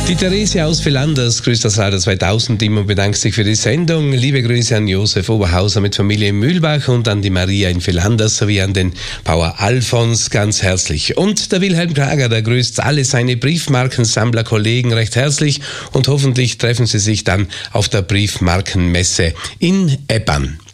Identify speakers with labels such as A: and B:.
A: Die Theresia aus Villanders grüßt das Radio 2000 immer und bedankt sich für die Sendung. Liebe Grüße an Josef Oberhauser mit Familie in Mühlbach und an die Maria in Villanders sowie an den Bauer Alfons ganz herzlich. Und der Wilhelm Krager, der grüßt alle seine Briefmarkensammlerkollegen recht herzlich und hoffentlich treffen sie sich dann auf der Briefmarkenmesse in Eppern.